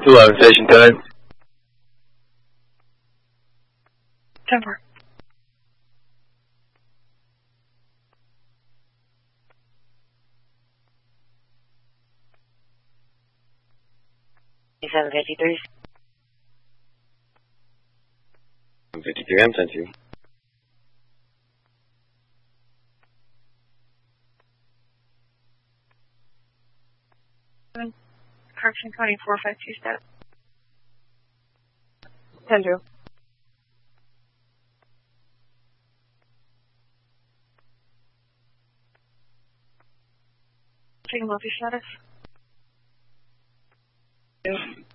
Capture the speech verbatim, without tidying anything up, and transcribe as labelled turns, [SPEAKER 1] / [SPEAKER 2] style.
[SPEAKER 1] eleven station time.
[SPEAKER 2] ten four.
[SPEAKER 3] seven fifty-three.
[SPEAKER 4] seven fifty-three, I'm ten two.
[SPEAKER 2] Correction County four five two step.
[SPEAKER 5] ten two.
[SPEAKER 2] Checking multi status.
[SPEAKER 5] Two.